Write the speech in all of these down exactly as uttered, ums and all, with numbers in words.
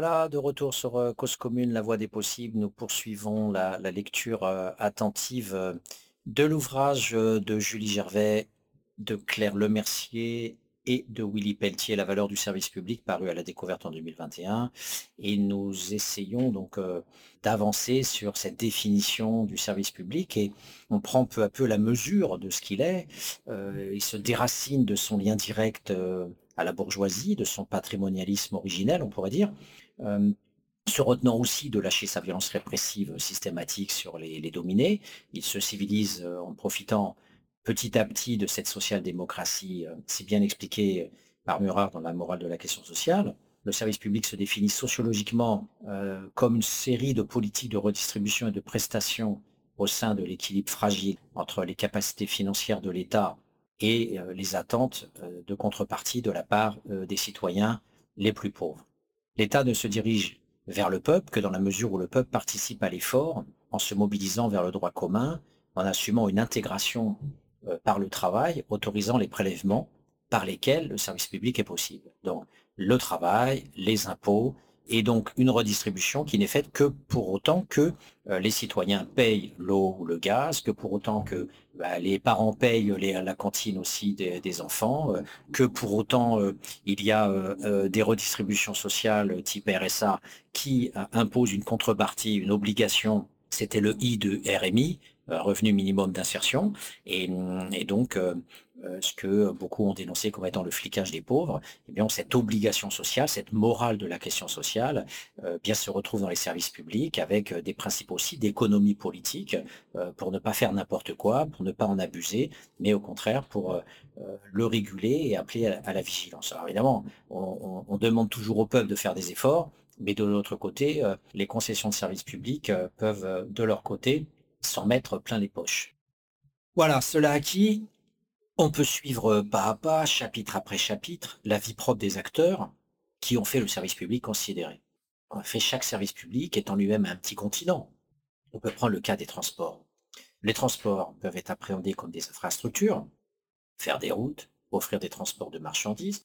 Voilà, de retour sur euh, Cause Commune, la voie des possibles. Nous poursuivons la, la lecture euh, attentive euh, de l'ouvrage euh, de Julie Gervais, de Claire Lemercier et de Willy Pelletier, La valeur du service public, paru à la Découverte en deux mille vingt et un. Et nous essayons donc euh, d'avancer sur cette définition du service public et on prend peu à peu la mesure de ce qu'il est. Euh, il se déracine de son lien direct euh, à la bourgeoisie, de son patrimonialisme originel, on pourrait dire euh, se retenant aussi de lâcher sa violence répressive systématique sur les, les dominés. Il se civilise euh, en profitant petit à petit de cette social-démocratie, euh, si bien expliquée par Murat dans La morale de la question sociale. Le service public se définit sociologiquement euh, comme une série de politiques de redistribution et de prestations au sein de l'équilibre fragile entre les capacités financières de l'État et euh, les attentes euh, de contrepartie de la part euh, des citoyens les plus pauvres. L'État ne se dirige vers le peuple que dans la mesure où le peuple participe à l'effort en se mobilisant vers le droit commun, en assumant une intégration euh, par le travail, autorisant les prélèvements par lesquels le service public est possible. Donc le travail, les impôts, et donc une redistribution qui n'est faite que pour autant que euh, les citoyens payent l'eau ou le gaz, que pour autant que bah, les parents payent les, la cantine aussi des, des enfants, euh, que pour autant euh, il y a euh, euh, des redistributions sociales type R S A qui euh, imposent une contrepartie, une obligation. C'était le I de R M I, euh, revenu minimum d'insertion, et, et donc euh, euh, ce que beaucoup ont dénoncé comme étant le flicage des pauvres. Eh bien, cette obligation sociale, cette morale de la question sociale, euh, bien se retrouve dans les services publics avec euh, des principes aussi d'économie politique euh, pour ne pas faire n'importe quoi, pour ne pas en abuser, mais au contraire pour euh, euh, le réguler et appeler à, à la vigilance. Alors évidemment, on, on, on demande toujours au peuple de faire des efforts, mais de l'autre côté, euh, les concessions de services publics euh, peuvent, euh, de leur côté, s'en mettre plein les poches. Voilà, cela acquis, on peut suivre euh, pas à pas, chapitre après chapitre, la vie propre des acteurs qui ont fait le service public considéré. En fait, chaque service public est en lui-même un petit continent. On peut prendre le cas des transports. Les transports peuvent être appréhendés comme des infrastructures, faire des routes, offrir des transports de marchandises,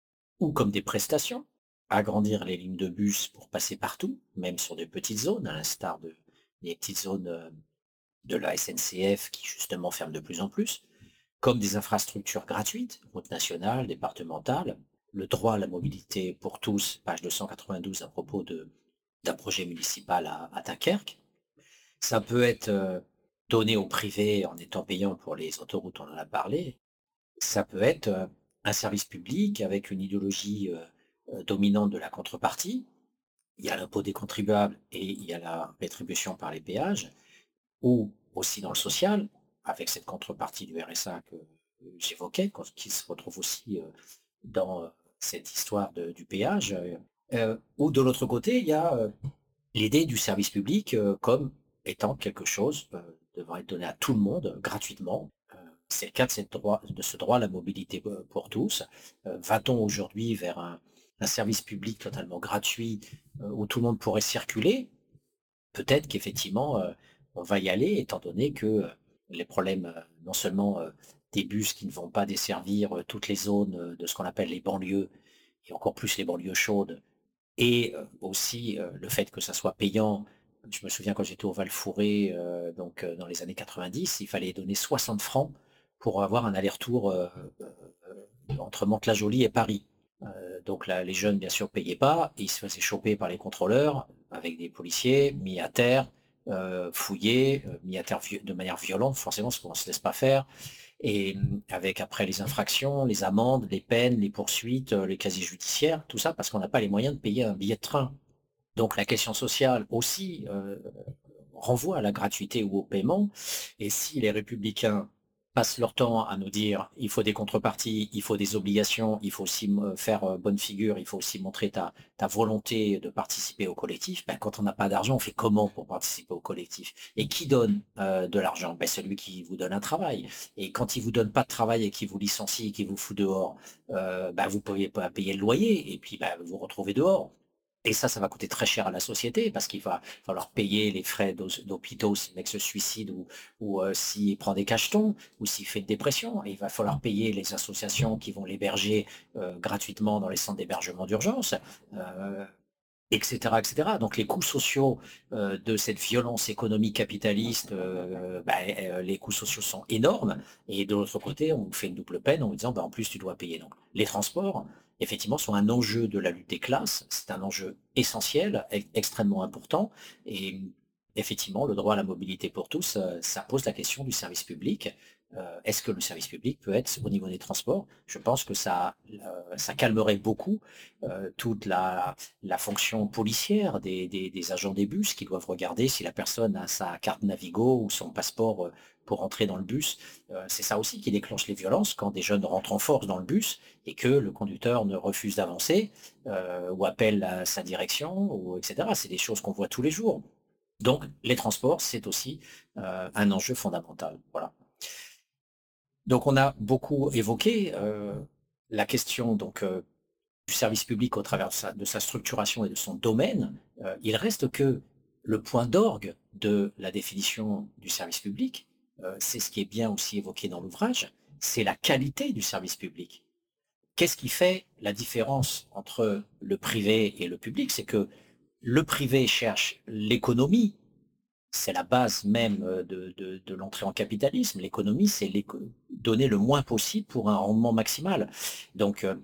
ou comme des prestations, agrandir les lignes de bus pour passer partout, même sur de petites zones, à l'instar de, des petites zones euh, de la S N C F qui justement ferment de plus en plus, comme des infrastructures gratuites, routes nationales, départementales, le droit à la mobilité pour tous, page deux cent quatre-vingt-douze à propos de, d'un projet municipal à, à Dunkerque. Ça peut être euh, donné au privé en étant payant pour les autoroutes, on en a parlé. Ça peut être euh, un service public avec une idéologie euh, euh, dominante de la contrepartie. Il y a l'impôt des contribuables et il y a la rétribution par les péages, ou aussi dans le social, avec cette contrepartie du R S A que euh, j'évoquais, qui se retrouve aussi euh, dans euh, cette histoire de- du péage. euh, euh, ou de l'autre côté, il y a euh, l'idée du service public euh, comme étant quelque chose euh, devant être donné à tout le monde gratuitement. Euh, c'est le cas de, cette droit, de ce droit à la mobilité euh, pour tous. Euh, va-t-on aujourd'hui vers un, un service public totalement gratuit euh, où tout le monde pourrait circuler? Peut-être qu'effectivement, euh, on va y aller, étant donné que euh, les problèmes, euh, non seulement euh, des bus qui ne vont pas desservir euh, toutes les zones euh, de ce qu'on appelle les banlieues, et encore plus les banlieues chaudes, et heu, aussi, heu, le fait que ça soit payant. Je me souviens quand j'étais au Val-Fouré, heu, donc heu, dans les années quatre-vingt-dix, il fallait donner soixante francs pour avoir un aller-retour, heu heu, entre Mantes-la-Jolie et Paris. Heu, donc là, les jeunes, bien sûr, payaient pas, ils se faisaient choper par les contrôleurs avec des policiers, mis à terre, heu, fouillés, heu, mis à terre viol de manière violente forcément, parce qu'on se laisse pas faire. Et mmh, avec après les infractions, les amendes, les peines, les poursuites, heu, les casiers judiciaires, tout ça parce qu'on n'a pas les moyens de payer un billet de train. Donc la question sociale aussi, heu, renvoie à la gratuité ou au paiement, et si les républicains passent leur temps à nous dire: «Il faut des contreparties, il faut des obligations, il faut aussi me faire, heu, bonne figure, il faut aussi montrer ta ta volonté de participer au collectif», ben, quand on n'a pas d'argent, on fait comment pour participer au collectif? Et qui donne, heu, de l'argent? Ben, celui qui vous donne un travail, et quand il vous donne pas de travail et qu'il vous licencie et qu'il vous fout dehors, heu, bah, vous pouvez pas payer le loyer et puis, bah, vous vous retrouvez dehors. Et ça, ça va coûter très cher à la société parce qu'il va falloir payer les frais d'hos d'hôpitaux si le mec se suicide ou ou heu, s'il prend des cachetons ou s'il fait une dépression, et il va falloir payer les associations qui vont l'héberger, heu, gratuitement dans les centres d'hébergement d'urgence. Heu et cetera, et cetera. Donc les coûts sociaux, heu, de cette violence économique capitaliste, heu, bah, heu, les coûts sociaux sont énormes et de l'autre côté, on vous fait une double peine en vous disant: «Bah, en plus tu dois payer». Donc les transports, effectivement, sont un enjeu de la lutte des classes. C'est un enjeu essentiel, e extrêmement important et mmh, effectivement, le droit à la mobilité pour tous, heu, ça pose la question du service public. Heu, est-ce que le service public peut être au niveau des transports? Je pense que ça, heu, ça calmerait beaucoup, heu, toute la la fonction policière des des des agents des bus qui doivent regarder si la personne a sa carte Navigo ou son passeport, heu, pour entrer dans le bus. Heu, c'est ça aussi qui déclenche les violences quand des jeunes rentrent en force dans le bus et que le conducteur ne refuse d'avancer, heu, ou appelle à sa direction ou et cetera. C'est des choses qu'on voit tous les jours. Donc les transports, c'est aussi, heu, un enjeu fondamental. Voilà. Donc on a beaucoup évoqué, heu, la question donc, heu, du service public au travers de sa de sa structuration et de son domaine. Heu, il reste que le point d'orgue de la définition du service public, heu, c'est ce qui est bien aussi évoqué dans l'ouvrage, c'est la qualité du service public. Qu'est-ce qui fait la différence entre le privé et le public? C'est que le privé cherche l'économie, c'est la base même, heu, de de de l'entrée en capitalisme. L'économie, c'est l'éco donner le moins possible pour un rendement maximal. Donc, heu,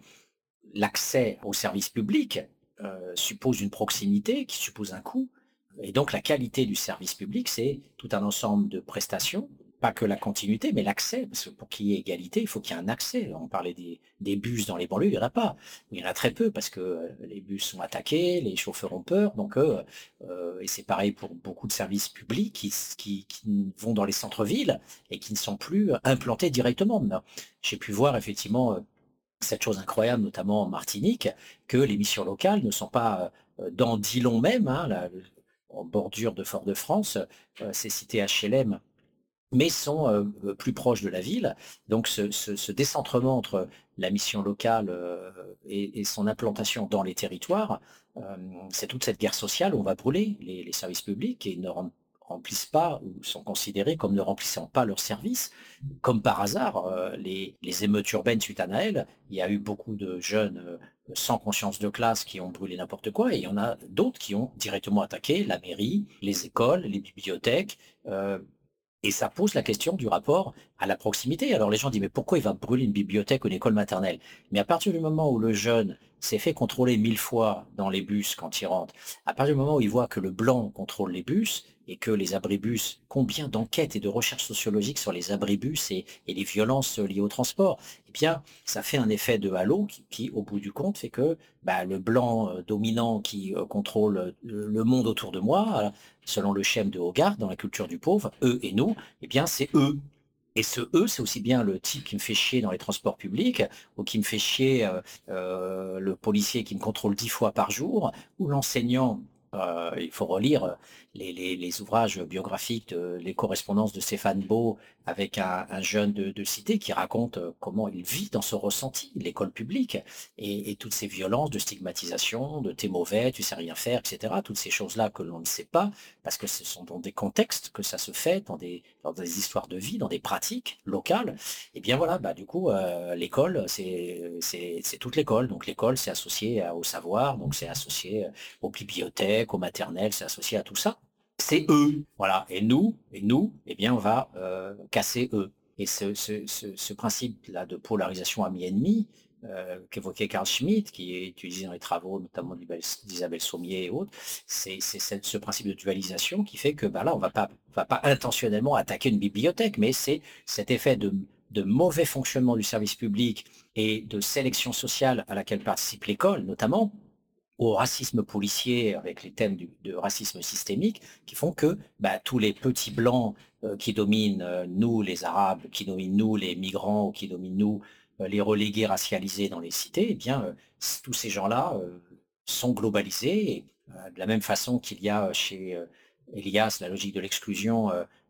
l'accès aux services publics, heu, suppose une proximité qui suppose un coût et donc la qualité du service public, c'est tout un ensemble de prestations, pas que la continuité, mais l'accès, parce que pour qu'il y ait égalité, il faut qu'il y ait un accès. On parlait des des bus dans les banlieues, il y en a pas. Il y en a très peu parce que, heu, les bus sont attaqués, les chauffeurs ont peur, donc heu heu et c'est pareil pour beaucoup de services publics qui s qui qui vont dans les centres-villes et qui ne sont plus implantés directement. J'ai pu voir effectivement, cette chose incroyable, notamment en Martinique, que les missions locales ne sont pas, heu, dans Dillon même, hein, la le en bordure de Fort-de-France, heu, ces cités H L M, mais sont, heu heu, plus proches de la ville. Donc ce ce ce décentrement entre la mission locale, heu et et son implantation dans les territoires, hem, c'est toute cette guerre sociale où on va brûler les les services publics et ne rem remplissent pas ou sont considérés comme ne remplissant pas leur service. Comme par hasard, heu, les les émeutes urbaines suite à Naël, il y a eu beaucoup de jeunes, heu, sans conscience de classe qui ont brûlé n'importe quoi et il y en a d'autres qui ont directement attaqué la mairie, les écoles, les bibliothèques, heu et ça pose la question du rapport à la proximité. Alors les gens disent: «Mais pourquoi il va brûler une bibliothèque ou une école maternelle?» Mais à partir du moment où le jeune s'est fait contrôler mille fois dans les bus quand il rentre, à partir du moment où il voit que le blanc contrôle les bus et que les abribus, combien d'enquêtes et de recherches sociologiques sur les abribus et et les violences liées au transport? Eh bien, ça fait un effet de halo qui qui, au bout du compte, fait que, bah, le blanc, heu, dominant qui, heu, contrôle, heu, le le monde autour de moi, selon le schème de Hogarth dans La culture du pauvre, eux et nous, eh bien c'est eux. Et ce eux, c'est aussi bien le type qui me fait chier dans les transports publics ou qui me fait chier, heu heu, le policier qui me contrôle dix fois par jour ou l'enseignant. Heu, il faut relire, les les les ouvrages biographiques de les correspondances de Stéphane Beau avec un un jeune de de cité qui raconte, heu, comment il vit dans ce ressenti, l'école publique et et toutes ces violences de stigmatisation, de «Tu es mauvais, tu sais rien faire» et cetera. Toutes ces choses-là que l'on ne sait pas parce que ce sont dans des contextes que ça se fait, dans des dans des histoires de vie, dans des pratiques locales. Et bien voilà, bah, du coup, heu, l'école, c'est c'est c'est toute l'école. Donc l'école, c'est associé à au savoir, donc c'est associé, heu, aux bibliothèques, aux maternelles, c'est associé à tout ça. C'est eux, voilà et nous et nous, eh bien, on va, heu, casser eux et ce ce ce ce principe-là de polarisation ami-ennemi, heu, qu'évoquait Carl Schmitt, qui est utilisé dans les travaux notamment d'Ibel d'Isabelle Sommier et autres, c'est c'est cette ce principe de dualisation qui fait que, bah, là, on va pas on va pas intentionnellement attaquer une bibliothèque, mais c'est cet effet de de mauvais fonctionnement du service public et de sélection sociale à laquelle participe l'école notamment, au racisme policier avec les thèmes du de racisme systémique qui font que, bah, tous les petits blancs, heu, qui dominent, heu, nous les arabes, qui dominent nous les migrants ou qui dominent nous, heu, les relégués racialisés dans les cités, eh bien, heu, c tous ces gens-là, heu, sont globalisés et heu, de la même façon qu'il y a chez, heu, Elias la logique de l'exclusion, heu,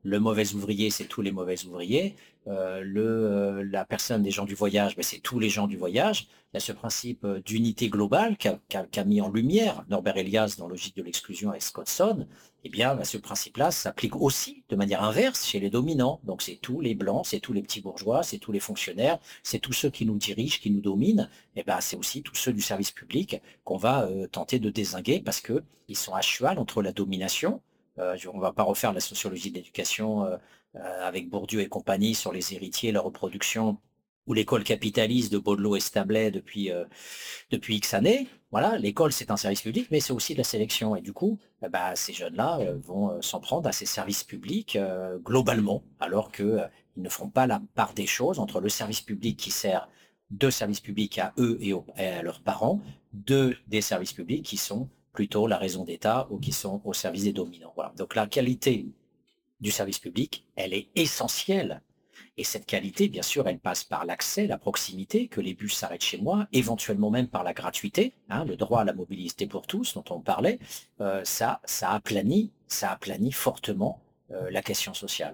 le mauvais ouvrier, c'est tous les mauvais ouvriers, heu, le, heu, la personne des gens du voyage, beh, c'est tous les gens du voyage. Il y a ce principe, heu, d'unité globale qu'a qu'a qu'a mis en lumière Norbert Elias dans Logique de l'exclusion avec Scottson. Eh bien, bah, ce principe-là s'applique aussi de manière inverse chez les dominants. Donc c'est tous les blancs, c'est tous les petits bourgeois, c'est tous les fonctionnaires, c'est tous ceux qui nous dirigent, qui nous dominent. Et ben, c'est aussi tous ceux du service public qu'on va, heu, tenter de dézinguer parce qu'ils sont à cheval entre la domination, heu, je on va pas refaire la sociologie de l'éducation, heu heu, avec Bourdieu et compagnie sur les héritiers, la reproduction ou l'école capitaliste de Baudelot et Stablet depuis, heu, depuis X années. Voilà, l'école, c'est un service public, mais c'est aussi de la sélection et du coup, eh bah, ces jeunes-là, heu, vont, heu, s'en prendre à ces services publics, heu, globalement, alors que, heu, ils ne font pas la part des choses entre le service public qui sert de service public à eux et aux et à leurs parents, de des services publics qui sont plutôt la raison d'État ou qui sont au service des dominants. Voilà, donc la qualité du service public, elle est essentielle et cette qualité, bien sûr, elle passe par l'accès, la proximité, que les bus s'arrêtent chez moi, éventuellement même par la gratuité, hein, le droit à la mobilité pour tous dont on parlait, heu, ça ça aplanit ça aplanit fortement, heu, la question sociale.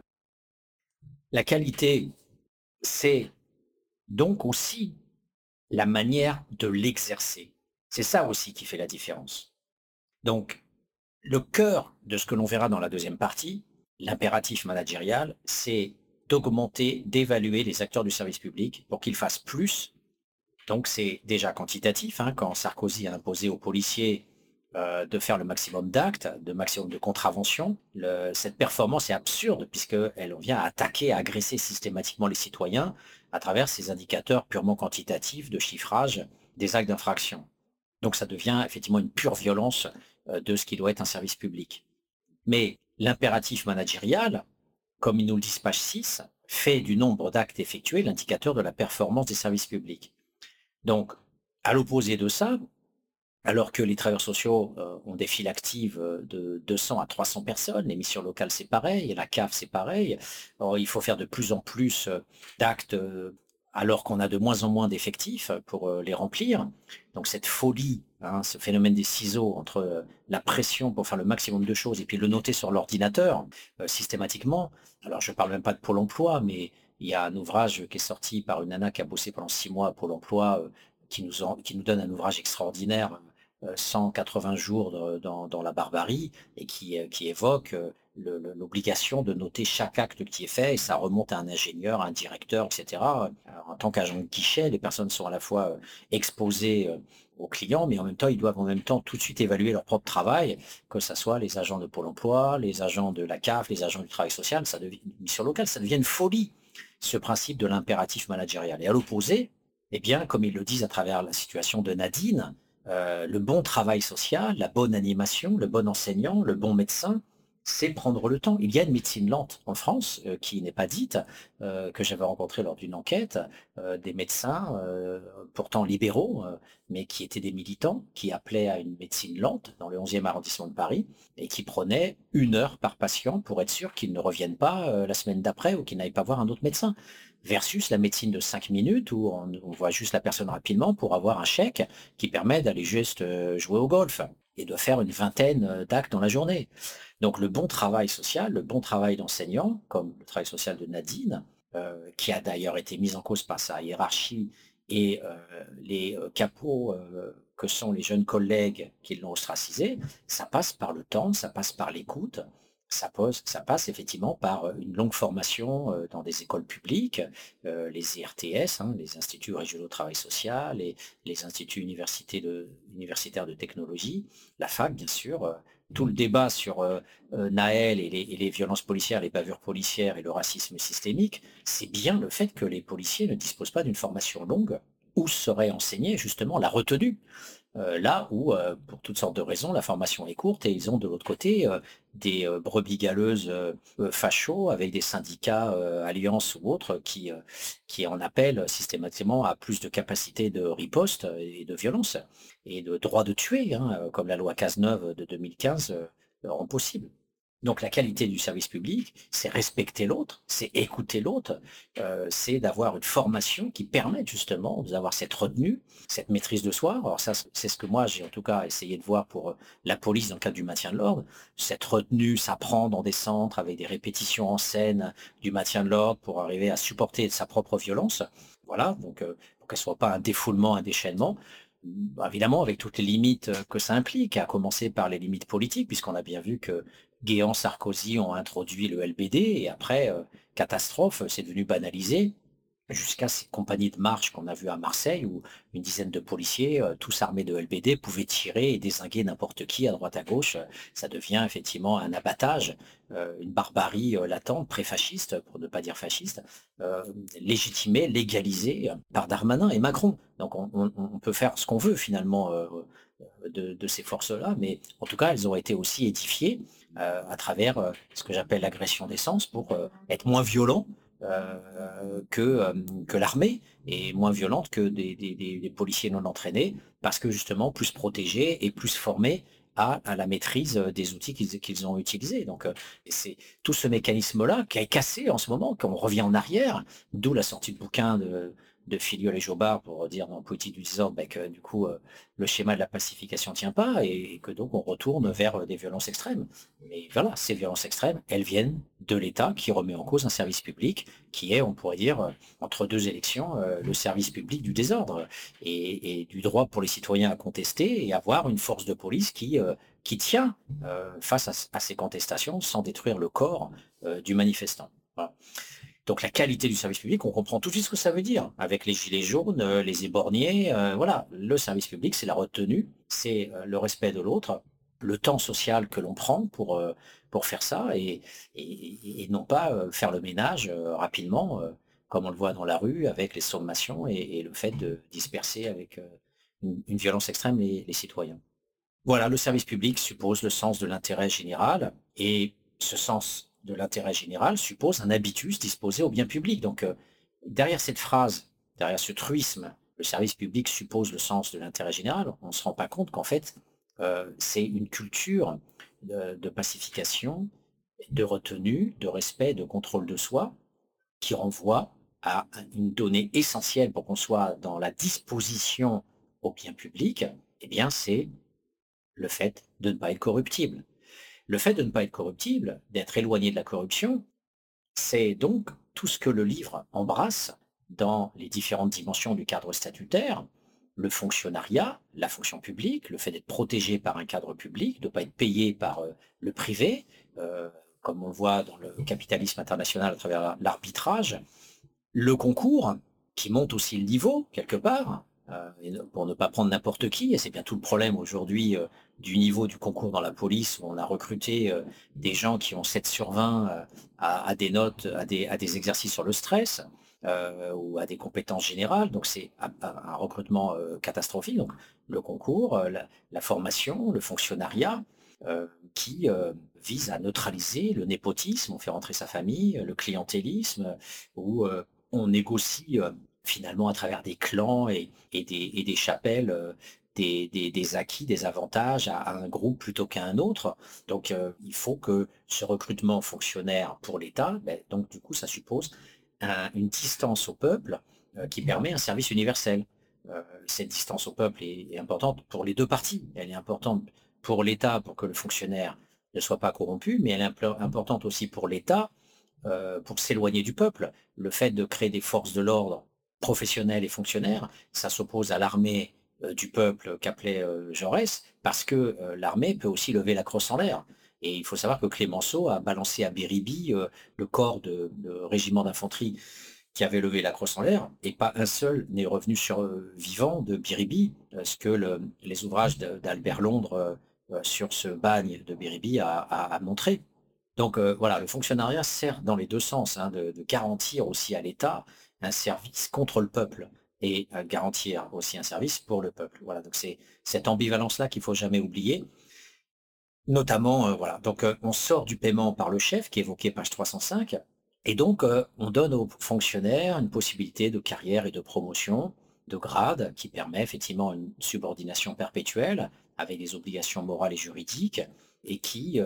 La qualité, c'est donc aussi la manière de l'exercer. C'est ça aussi qui fait la différence. Donc le cœur de ce que l'on verra dans la deuxième partie, l'impératif managérial, c'est d'augmenter, d'évaluer les acteurs du service public pour qu'ils fassent plus. Donc c'est déjà quantitatif, hein, quand Sarkozy a imposé aux policiers, heu, de faire le maximum d'actes, de maximum de contraventions. Le Cette performance est absurde puisqu'elle vient attaquer, agresser systématiquement les citoyens à travers ces indicateurs purement quantitatifs de chiffrage des actes d'infraction. Donc ça devient effectivement une pure violence, heu, de ce qui doit être un service public. Mais l'impératif managérial, comme ils nous le disent page six, fait du nombre d'actes effectués l'indicateur de la performance des services publics. Donc, à l'opposé de ça, alors que les travailleurs sociaux, heu, ont des files actives, heu, de deux cents à trois cents personnes, les missions locales, c'est pareil, la C A F, c'est pareil. Or, il faut faire de plus en plus, heu, d'actes, heu, alors qu'on a de moins en moins d'effectifs, heu, pour, heu, les remplir. Donc cette folie, hein, ce phénomène des ciseaux entre, heu, la pression pour faire le maximum de choses et puis le noter sur l'ordinateur, heu, systématiquement. Alors je ne parle même pas de Pôle emploi, mais il y a un ouvrage qui est sorti par une nana qui a bossé pendant six mois à Pôle emploi, heu, qui nous en qui nous donne un ouvrage extraordinaire, heu, cent quatre-vingts jours de dans dans la barbarie et qui, heu, qui évoque, heu, le le l'obligation de noter chaque acte qui est fait et ça remonte à un ingénieur, à un directeur et cetera. Alors en tant qu'agent de guichet, les personnes sont à la fois, heu, exposées, heu, aux clients, mais en même temps, ils doivent en même temps tout de suite évaluer leur propre travail, que ça soit les agents de Pôle emploi, les agents de la C A F, les agents du travail social, ça devient mission locale, ça devient une folie, ce principe de l'impératif managérial et à l'opposé, eh bien, comme ils le disent à travers la situation de Nadine, Heu, le bon travail social, la bonne animation, le bon enseignant, le bon médecin, c'est prendre le temps. Il y a une médecine lente en France, heu, qui n'est pas dite, heu, que j'avais rencontrée lors d'une enquête, heu, des médecins, heu, pourtant libéraux, heu, mais qui étaient des militants, qui appelaient à une médecine lente dans le onzième arrondissement de Paris et qui prenaient une heure par patient pour être sûr qu'ils ne reviennent pas, heu, la semaine d'après ou qu'ils n'aillent pas voir un autre médecin. Versus la médecine de cinq minutes où on on voit juste la personne rapidement pour avoir un chèque qui permet d'aller juste, heu, jouer au golf et de faire une vingtaine, heu, d'actes dans la journée. Donc le bon travail social, le bon travail d'enseignant, comme le travail social de Nadine, heu, qui a d'ailleurs été mise en cause par sa hiérarchie et heu, les, heu, capots, heu, que sont les jeunes collègues qui l'ont ostracisée, ça passe par le temps, ça passe par l'écoute, ça pose ça passe effectivement par, heu, une longue formation, heu, dans des écoles publiques, heu, les I R T S, hein, les instituts régionaux de travail social, les les instituts universités de universitaires de technologie, la fac bien sûr, heu, tout le débat sur, heu heu, Naël et les et les violences policières, les bavures policières et le racisme systémique, c'est bien le fait que les policiers ne disposent pas d'une formation longue où serait enseignée justement la retenue. Heu, là où, heu, pour toutes sortes de raisons, la formation est courte et ils ont de l'autre côté, heu, des, heu, brebis galeuses, heu heu, fachos avec des syndicats, heu, alliances ou autres qui, heu, qui en appellent systématiquement à plus de capacité de riposte et de violence et de droit de tuer, hein, heu, comme la loi Cazeneuve de deux mille quinze, heu, le rend possible. Donc la qualité du service public, c'est respecter l'autre, c'est écouter l'autre, heu, c'est d'avoir une formation qui permette justement d'avoir cette retenue, cette maîtrise de soi. Alors ça, c c'est ce que moi j'ai en tout cas essayé de voir pour, heu, la police dans le cadre du maintien de l'ordre. Cette retenue s'apprend dans des centres avec des répétitions en scène du maintien de l'ordre pour arriver à supporter sa propre violence. Voilà, donc heu, pour qu'elle soit pas un défoulement, un déchaînement. Bah, évidemment avec toutes les limites, heu, que ça implique, à commencer par les limites politiques puisqu'on a bien vu que Guéant, Sarkozy ont introduit le L B D et après, heu, catastrophe, c'est devenu banalisé jusqu'à ces compagnies de marche qu'on a vues à Marseille où une dizaine de policiers, heu, tous armés de L B D pouvaient tirer et dézinguer n'importe qui à droite à gauche, heu, ça devient effectivement un abattage, heu, une barbarie, heu, latente, pré-fasciste pour ne pas dire fasciste, heu, légitimée, légalisée, heu, par Darmanin et Macron. Donc on on on peut faire ce qu'on veut finalement, heu, de de ces forces-là, mais en tout cas elles ont été aussi édifiées, heu, à travers, heu, ce que j'appelle l'agression d'essence pour, heu, être moins violents, heu, que, hem, que l'armée et moins violentes que des des des des policiers non entraînés parce que justement plus protégés et plus formés à à la maîtrise, heu, des outils qu'ils qu'ils ont utilisés. Donc, heu, c'est tout ce mécanisme-là qui est cassé en ce moment, qu'on revient en arrière, d'où la sortie de bouquin de de Filiol et Jobard pour dire dans Politique du désordre, bah, que du coup, heu, le schéma de la pacification tient pas et que donc on retourne vers, heu, des violences extrêmes. Mais voilà, ces violences extrêmes, elles viennent de l'État qui remet en cause un service public qui est, on pourrait dire, heu, entre deux élections, heu, le service public du désordre et et du droit pour les citoyens à contester et avoir une force de police qui, heu, qui tient, heu, face à c à ces contestations sans détruire le corps, heu, du manifestant. Voilà. Donc la qualité du service public, on comprend tout de suite ce que ça veut dire. Avec les gilets jaunes, heu, les éborgnés, heu, voilà. Le service public, c'est la retenue, c'est, heu, le respect de l'autre, le temps social que l'on prend pour, heu, pour faire ça et et et non pas, heu, faire le ménage, heu, rapidement, heu, comme on le voit dans la rue avec les sommations et et le fait de disperser avec, heu, une une violence extrême les les citoyens. Voilà, le service public suppose le sens de l'intérêt général et ce sens de l'intérêt général suppose un habitus disposé au bien public. Donc, heu, derrière cette phrase, derrière ce truisme, le service public suppose le sens de l'intérêt général, on ne se rend pas compte qu'en fait, heu, c'est une culture de de pacification, de retenue, de respect, de contrôle de soi qui renvoie à un une donnée essentielle pour qu'on soit dans la disposition au bien public, eh bien c'est le fait de ne pas être corruptible. Le fait de ne pas être corruptible, d'être éloigné de la corruption, c'est donc tout ce que le livre embrasse dans les différentes dimensions du cadre statutaire, le fonctionnariat, la fonction publique, le fait d'être protégé par un cadre public, de ne pas être payé par euh, le privé, euh, comme on le voit dans le capitalisme international à travers l'arbitrage, le concours, qui monte aussi le niveau quelque part, heu et ne pour ne pas prendre n'importe qui et c'est bien tout le problème aujourd'hui, heu, du niveau du concours dans la police où on a recruté, heu, des gens qui ont sept sur vingt, heu, à à des notes, à des à des exercices sur le stress, heu, ou à des compétences générales. Donc c'est un un un recrutement, heu, catastrophique. Donc le concours, heu, la la formation, le fonctionnariat, heu, qui, heu, vise à neutraliser le népotisme. On fait rentrer sa famille, le clientélisme, ou, heu on négocie, heu, finalement à travers des clans et et des et des chapelles, heu, des des des acquis, des avantages à à un groupe plutôt qu'à un autre. Donc, heu, il faut que ce recrutement fonctionnaire pour l'État, beh, donc du coup, ça suppose un une distance au peuple, heu, qui permet un service universel. Heu, cette distance au peuple est est importante pour les deux parties. Elle est importante pour l'État, pour que le fonctionnaire ne soit pas corrompu, mais elle est implo importante aussi pour l'État, heu, pour s'éloigner du peuple. Le fait de créer des forces de l'ordre professionnelles et fonctionnaires, ça s'oppose à l'armée, heu, du peuple qu'appelait, heu, Jaurès, parce que, heu, l'armée peut aussi lever la crosse en l'air et il faut savoir que Clémenceau a balancé à Béribi, heu, le corps de de régiment d'infanterie qui avait levé la crosse en l'air et pas un seul n'est revenu sur, heu, vivant de Biribi, heu, ce que le les ouvrages de d'Albert Londres, heu heu, sur ce bagne de Biribi a a a montré. Donc, heu, voilà, le fonctionnariat sert dans les deux sens, hein, de de garantir aussi à l'État un service contre le peuple et heu, garantir aussi un service pour le peuple. Voilà, donc c'est cette ambivalence-là qu'il faut jamais oublier. Notamment, heu, voilà, donc heu, on sort du paiement par le chef qui est évoqué page trois cent cinq et donc heu, on donne aux fonctionnaires une possibilité de carrière et de promotion, de grade qui permet effectivement une subordination perpétuelle avec des obligations morales et juridiques et qui, heu,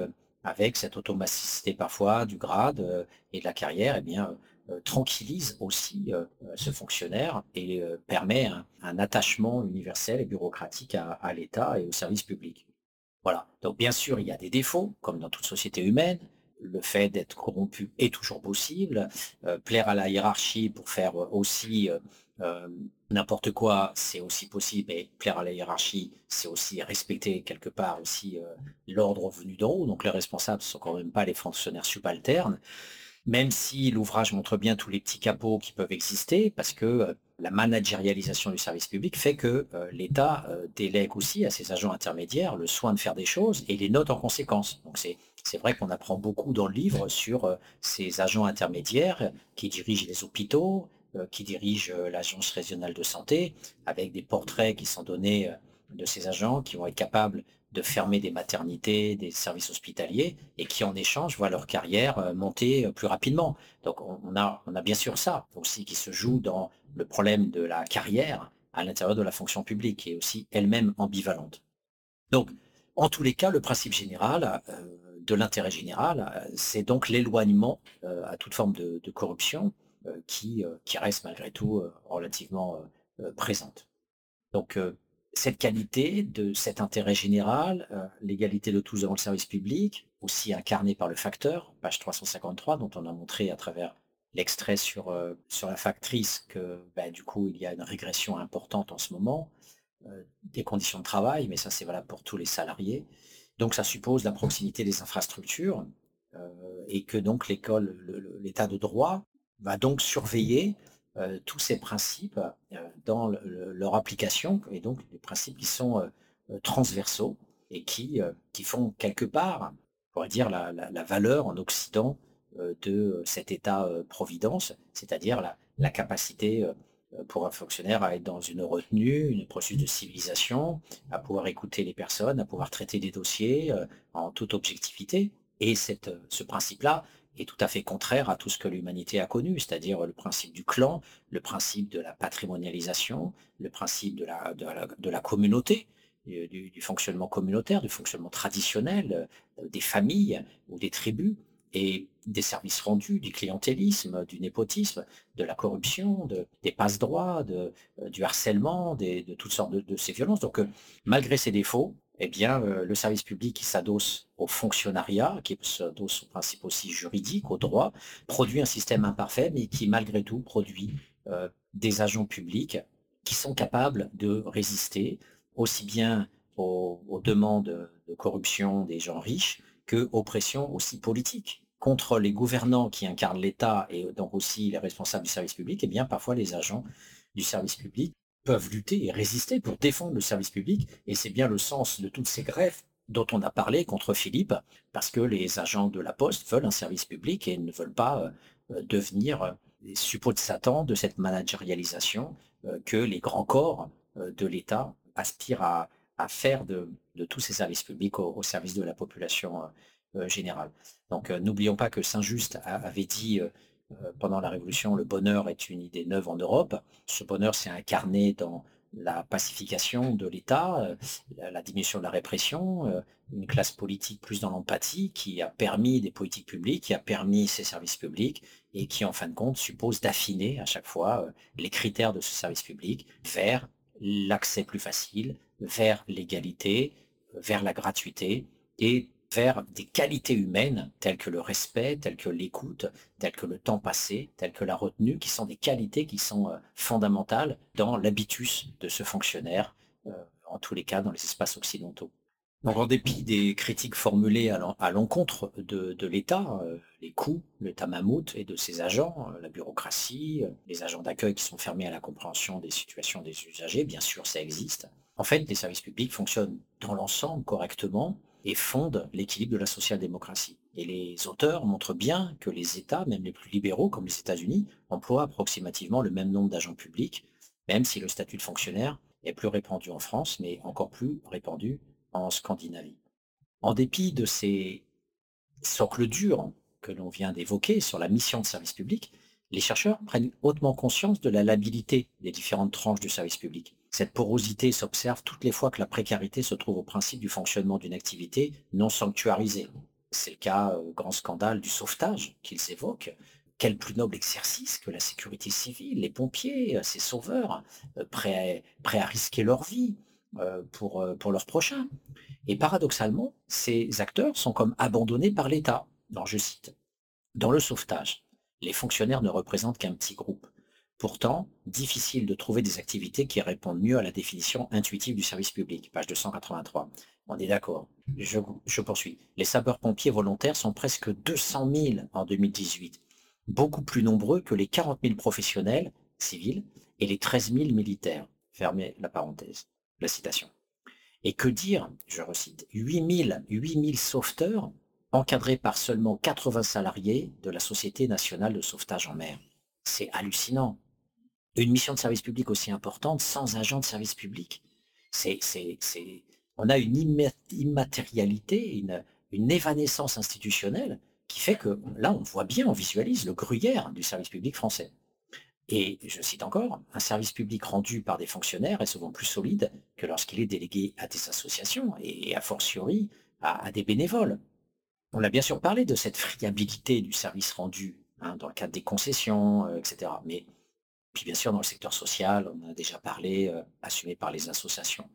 avec cette automaticité parfois du grade, heu et de la carrière, eh bien, heu, tranquillise aussi, heu heu, ce fonctionnaire et heu, permet un un attachement universel et bureaucratique à à l'État et au service public. Voilà, donc bien sûr, il y a des défauts, comme dans toute société humaine. Le fait d'être corrompu est toujours possible. Heu, plaire à la hiérarchie pour faire, heu, aussi, heu, hem, n'importe quoi, c'est aussi possible et plaire à la hiérarchie, c'est aussi respecter quelque part aussi, heu, l'ordre venu d'en haut. Donc les responsables ne sont quand même pas les fonctionnaires subalternes. Même si l'ouvrage montre bien tous les petits capots qui peuvent exister, parce que, heu, la managérialisation du service public fait que, heu, l'État, heu, délègue aussi à ses agents intermédiaires le soin de faire des choses et les note en conséquence. Donc c'est c'est vrai qu'on apprend beaucoup dans le livre sur, heu, ces agents intermédiaires qui dirigent les hôpitaux, heu, qui dirigent, heu, l'agence régionale de santé, avec des portraits qui sont donnés, heu, de ces agents qui vont être capables de fermer des maternités, des services hospitaliers et qui en échange voient leur carrière, heu, monter, heu, plus rapidement. Donc on on a on a bien sûr ça aussi qui se joue dans le problème de la carrière à l'intérieur de la fonction publique, qui est aussi elle-même ambivalente. Donc en tous les cas, le principe général, heu, de l'intérêt général, heu, c'est donc l'éloignement, heu, à toute forme de de corruption, heu, qui, heu, qui reste malgré tout, heu, relativement, heu heu, présente. Donc, heu, cette qualité de cet intérêt général, heu, l'égalité de tous devant le service public, aussi incarné par le facteur, page trois cent cinquante-trois, dont on a montré à travers l'extrait sur, heu, sur la factrice que, bah, du coup, il y a une régression importante en ce moment, heu, des conditions de travail, mais ça, c'est valable pour tous les salariés. Donc ça suppose la proximité des infrastructures, heu et que donc l'école, le le l'état de droit va donc surveiller, heu, tous ces principes, heu, dans le le leur application et donc des principes qui sont, heu heu, transversaux et qui, heu, qui font quelque part, on pourrait dire la la la valeur en Occident, heu, de cet état, heu, providence, c'est-à-dire la la capacité, heu heu, pour un fonctionnaire à être dans une retenue, une processus de civilisation, à pouvoir écouter les personnes, à pouvoir traiter des dossiers, heu, en toute objectivité et cette, heu, ce principe-là est tout à fait contraire à tout ce que l'humanité a connu, c'est-à-dire le principe du clan, le principe de la patrimonialisation, le principe de la de la de la communauté, du du du fonctionnement communautaire, du fonctionnement traditionnel, heu, des familles ou des tribus et des services rendus, du clientélisme, du népotisme, de la corruption, de des passe-droits, de, heu, du harcèlement, des de toutes sortes de de ces violences. Donc, heu, malgré ses défauts, eh bien, heu, le service public qui s'adosse au fonctionnariat, qui s'adosse au principe aussi juridique, au droit, produit un système imparfait, mais qui malgré tout produit, heu, des agents publics qui sont capables de résister aussi bien aux aux demandes, de corruption des gens riches qu'aux pressions aussi politiques. Contre les gouvernants qui incarnent l'État et donc aussi les responsables du service public, eh bien parfois les agents du service public peuvent lutter et résister pour défendre le service public et c'est bien le sens de toutes ces grèves dont on a parlé contre Philippe, parce que les agents de la Poste veulent un service public et ne veulent pas, heu heu, devenir, heu, les suppôts de Satan de cette managérialisation, heu, que les grands corps, heu, de l'État aspirent à à faire de de tous ces services publics au au service de la population, heu heu, générale. Donc, heu, n'oublions pas que Saint-Just a avait dit, heu heu, pendant la Révolution: «Le bonheur est une idée neuve en Europe». Ce bonheur s'est incarné dans la pacification de l'État, heu, la la diminution de la répression, heu, une classe politique plus dans l'empathie qui a permis des politiques publiques, qui a permis ces services publics et qui, en fin de compte, suppose d'affiner à chaque fois, heu, les critères de ce service public vers l'accès plus facile, vers l'égalité, vers la gratuité et vers des qualités humaines telles que le respect, telles que l'écoute, telles que le temps passé, telles que la retenue, qui sont des qualités qui sont, heu, fondamentales dans l'habitus de ce fonctionnaire, heu, en tous les cas dans les espaces occidentaux. Donc en dépit des critiques formulées à l'en à l'encontre de de l'État, heu, les coûts, l'État mammouth et de ses agents, heu, la bureaucratie, heu, les agents d'accueil qui sont fermés à la compréhension des situations des usagers, bien sûr ça existe. En fait, les services publics fonctionnent dans l'ensemble correctement et fondent l'équilibre de la social-démocratie. Et les auteurs montrent bien que les États, même les plus libéraux comme les États-Unis, emploient approximativement le même nombre d'agents publics, même si le statut de fonctionnaire est plus répandu en France, mais encore plus répandu en Scandinavie. En dépit de ces socles durs que l'on vient d'évoquer sur la mission de service public, les chercheurs prennent hautement conscience de la labilité des différentes tranches du service public. Cette porosité s'observe toutes les fois que la précarité se trouve au principe du fonctionnement d'une activité non sanctuarisée. C'est le cas, heu, grand scandale du sauvetage qu'ils évoquent. Quel plus noble exercice que la sécurité civile, les pompiers, heu, ces sauveurs, heu, prêts prêts à risquer leur vie, heu, pour, heu, pour leurs prochains. Et paradoxalement, ces acteurs sont comme abandonnés par l'État. Alors je cite: «Dans le sauvetage, les fonctionnaires ne représentent qu'un petit groupe. Pourtant, difficile de trouver des activités qui répondent mieux à la définition intuitive du service public», page deux cent quatre-vingt-trois. On est d'accord. Je, je poursuis. Les sapeurs-pompiers volontaires sont presque deux cent mille en deux mille dix-huit, beaucoup plus nombreux que les quarante mille professionnels civils et les treize mille militaires. Fermez la parenthèse. La citation. Et que dire, je recite, huit mille, huit mille sauveteurs encadrés par seulement quatre-vingts salariés de la Société nationale de sauvetage en mer. C'est hallucinant. Une mission de service public aussi importante sans agent de service public. C'est, c'est, c'est, on a une imma- immatérialité, une, une évanescence institutionnelle qui fait que là, on voit bien, on visualise le gruyère du service public français. Et je cite encore, un service public rendu par des fonctionnaires est souvent plus solide que lorsqu'il est délégué à des associations et a fortiori à, à des bénévoles. On a bien sûr parlé de cette friabilité du service rendu hein, dans le cadre des concessions, euh, et cetera. Mais puis bien sûr dans le secteur social, on en a déjà parlé, euh, assumé par les associations.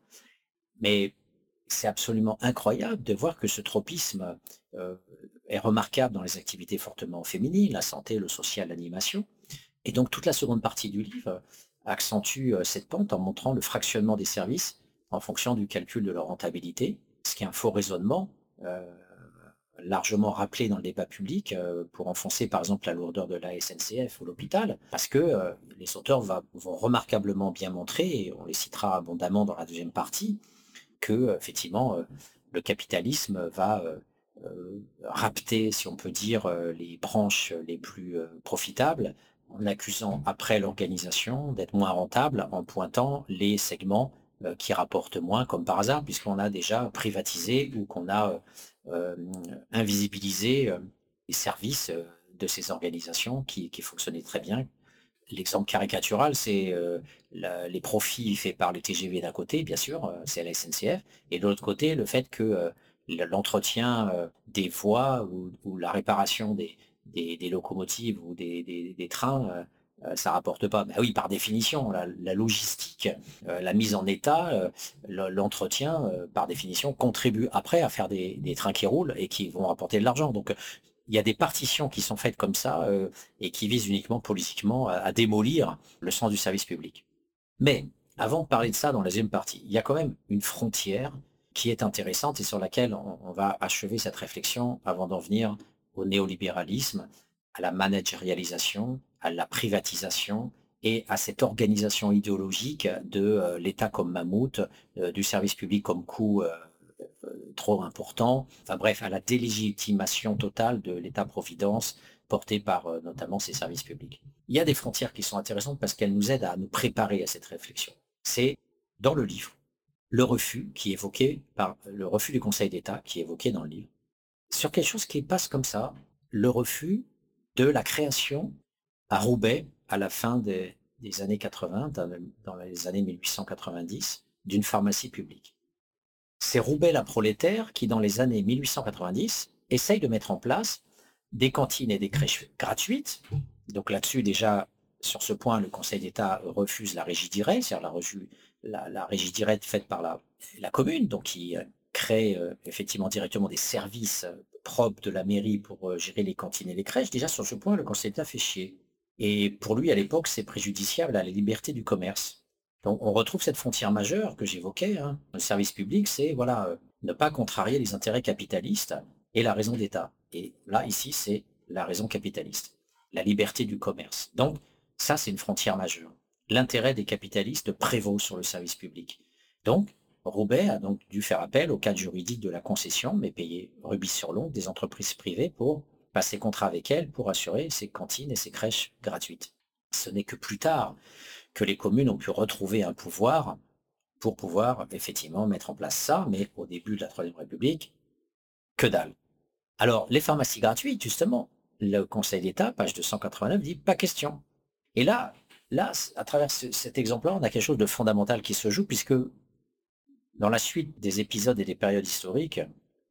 Mais c'est absolument incroyable de voir que ce tropisme euh, est remarquable dans les activités fortement féminines, la santé, le social, l'animation. Et donc toute la seconde partie du livre accentue euh, cette pente en montrant le fractionnement des services en fonction du calcul de leur rentabilité, ce qui est un faux raisonnement euh, largement rappelé dans le débat public euh, pour enfoncer par exemple la lourdeur de la S N C F ou l'hôpital, parce que euh, les auteurs va- vont remarquablement bien montrer, et on les citera abondamment dans la deuxième partie, que euh, effectivement euh, le capitalisme va euh, euh, rapter, si on peut dire, euh, les branches les plus euh, profitables, en accusant après l'organisation d'être moins rentable, en pointant les segments euh, qui rapportent moins, comme par hasard, puisqu'on a déjà privatisé ou qu'on a euh, euh, invisibilisé euh, les services euh, de ces organisations qui, qui fonctionnaient très bien. L'exemple caricatural, c'est euh, la- les profits faits par les T G V d'un côté, bien sûr, euh, c'est la S N C F, et de l'autre côté, le fait que euh, l- l'entretien euh, des voies ou, ou la réparation des, des- des locomotives ou des, des- des trains, euh, euh, ça rapporte pas. Ben oui, par définition, la, la logistique, euh, la mise en état, euh, le- l'entretien, euh, par définition, contribue après à faire des, des trains qui roulent et qui vont rapporter de l'argent. Donc, il y a des partitions qui sont faites comme ça euh, et qui visent uniquement politiquement à, à démolir le sens du service public. Mais avant de parler de ça dans la deuxième partie, il y a quand même une frontière qui est intéressante et sur laquelle on, on va achever cette réflexion avant d'en venir au néolibéralisme, à la managérialisation, à la privatisation et à cette organisation idéologique de euh, l'État comme mammouth, euh, du service public comme coût euh, euh, trop important, enfin bref, à la délégitimation totale de l'État-providence porté par euh, notamment ces services publics. Il y a des frontières qui sont intéressantes parce qu'elles nous aident à nous préparer à cette réflexion. C'est dans le livre, le refus qui est évoqué par le refus du Conseil d'État qui est évoqué dans le livre, sur quelque chose qui passe comme ça, le refus de la création à Roubaix à la fin des, des années quatre-vingts, dans, dans les années mille huit cent quatre-vingt-dix, d'une pharmacie publique. C'est Roubaix la prolétaire qui, dans les années mille huit cent quatre-vingt-dix, essaye de mettre en place des cantines et des crèches gratuites. Donc là-dessus, déjà, sur ce point, le Conseil d'État refuse la régie directe, c'est-à-dire la, reju- la, la régie directe faite par la, la commune, donc qui euh, crée euh, effectivement directement des services euh, propres de la mairie pour euh, gérer les cantines et les crèches. Déjà, sur ce point, le Conseil d'État fait chier. Et pour lui, à l'époque, c'est préjudiciable à la liberté du commerce. Donc, on retrouve cette frontière majeure que j'évoquais, hein. Le service public, c'est voilà, euh, ne pas contrarier les intérêts capitalistes et la raison d'État. Et là, ici, c'est la raison capitaliste, la liberté du commerce. Donc, ça, c'est une frontière majeure. L'intérêt des capitalistes prévaut sur le service public. Donc, Roubaix a donc dû faire appel au cadre juridique de la concession, mais payer rubis sur l'ongle des entreprises privées pour passer contrat avec elles pour assurer ces cantines et ces crèches gratuites. Ce n'est que plus tard que les communes ont pu retrouver un pouvoir pour pouvoir effectivement mettre en place ça, mais au début de la Troisième République, que dalle. Alors, les pharmacies gratuites, justement, le Conseil d'État, page deux cent quatre-vingt-neuf, dit pas question. Et là, là, à travers ce- cet exemple-là, on a quelque chose de fondamental qui se joue, puisque dans la suite des épisodes et des périodes historiques,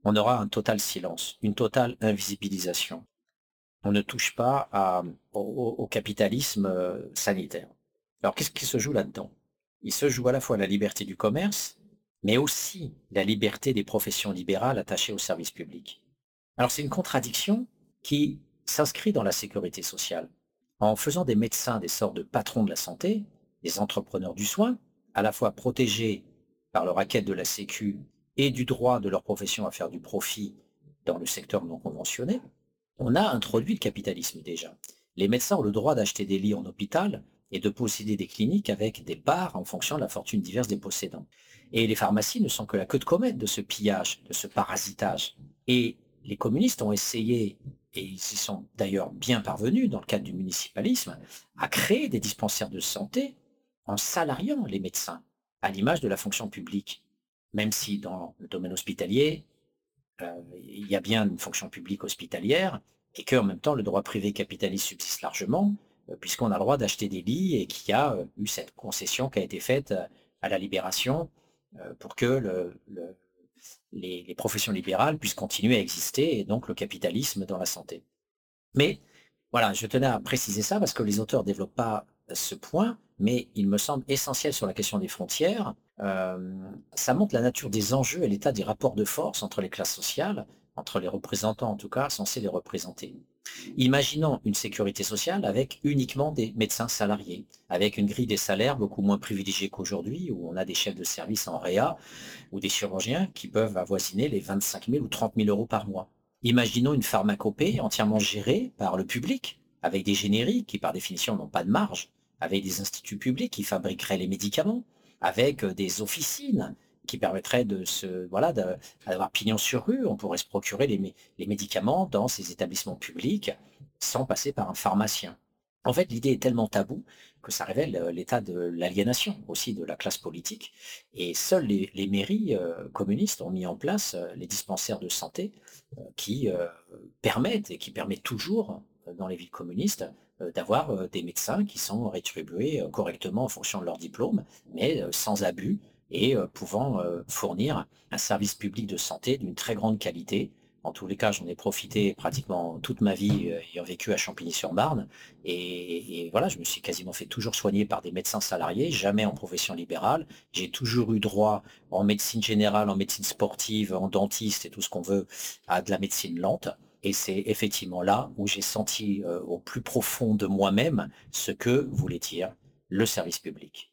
on aura un total silence, une totale invisibilisation. On ne touche pas à au au au capitalisme, heu, sanitaire. Alors qu'est-ce qui se joue là-dedans? Il se joue à la fois la liberté du commerce, mais aussi la liberté des professions libérales attachées au service public. Alors c'est une contradiction qui s'inscrit dans la sécurité sociale. En faisant des médecins des sortes de patrons de la santé, des entrepreneurs du soin, à la fois protégés par le racket de la sécu et du droit de leur profession à faire du profit dans le secteur non conventionné, on a introduit le capitalisme déjà. Les médecins ont le droit d'acheter des lits en hôpital et de posséder des cliniques avec des parts en fonction de la fortune diverse des possédants. Et les pharmacies ne sont que la queue de comète de ce pillage, de ce parasitage. Et les communistes ont essayé, et ils y sont d'ailleurs bien parvenus dans le cadre du municipalisme, à créer des dispensaires de santé en salariant les médecins, à l'image de la fonction publique. Même si dans le domaine hospitalier, euh, il y a bien une fonction publique hospitalière, et qu'en même temps le droit privé capitaliste subsiste largement, euh, puisqu'on a le droit d'acheter des lits et qu'il y a euh, eu cette concession qui a été faite euh, à la libération euh, pour que le, le- les, les professions libérales puissent continuer à exister et donc le capitalisme dans la santé. Mais voilà, je tenais à préciser ça parce que les auteurs développent pas ce point, mais il me semble essentiel sur la question des frontières. Hem, ça montre la nature des enjeux et l'état des rapports de force entre les classes sociales, entre les représentants en tout cas, censés les représenter. Imaginons une sécurité sociale avec uniquement des médecins salariés, avec une grille des salaires beaucoup moins privilégiée qu'aujourd'hui, où on a des chefs de service en réa ou des chirurgiens qui peuvent avoisiner les vingt-cinq mille ou trente mille euros par mois. Imaginons une pharmacopée entièrement gérée par le public, avec des génériques qui par définition n'ont pas de marge, avec des instituts publics qui fabriqueraient les médicaments, avec euh, des officines qui permettraient de se, voilà, de- d'avoir pignon sur rue. On pourrait se procurer les, mé- les médicaments dans ces établissements publics sans passer par un pharmacien. En fait, l'idée est tellement taboue que ça révèle euh, l'état de l'aliénation aussi de la classe politique. Et seules les, les mairies euh, communistes ont mis en place euh, les dispensaires de santé euh, qui euh, permettent et qui permettent toujours euh, dans les villes communistes euh, d'avoir euh, des médecins qui sont rétribués euh, correctement en fonction de leur diplôme, mais euh, sans abus et euh, pouvant euh, fournir un service public de santé d'une très grande qualité. En tous les cas, j'en ai profité pratiquement toute ma vie, euh, ayant vécu à Champigny-sur-Marne. Et, et voilà, je me suis quasiment fait toujours soigner par des médecins salariés, jamais en profession libérale. J'ai toujours eu droit en médecine générale, en médecine sportive, en dentiste et tout ce qu'on veut à de la médecine lente. Et c'est effectivement là où j'ai senti euh, au plus profond de moi-même ce que voulait dire le service public.